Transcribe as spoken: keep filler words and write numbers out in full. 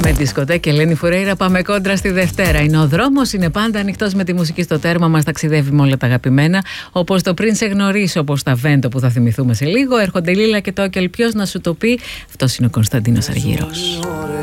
Με δισκοτέκη Ελένη Φουρέιρα πάμε κόντρα στη Δευτέρα. Είναι ο δρόμος, είναι πάντα ανοιχτός με τη μουσική στο τέρμα. Μας ταξιδεύει με όλα τα αγαπημένα. Όπως το Πριν σε γνωρίσω, όπως τα Βέντο που θα θυμηθούμε σε λίγο. Έρχονται η Λίλα και το Όκελ. Ποιος να σου το πει? Αυτός είναι ο Κωνσταντίνος Αργυρός.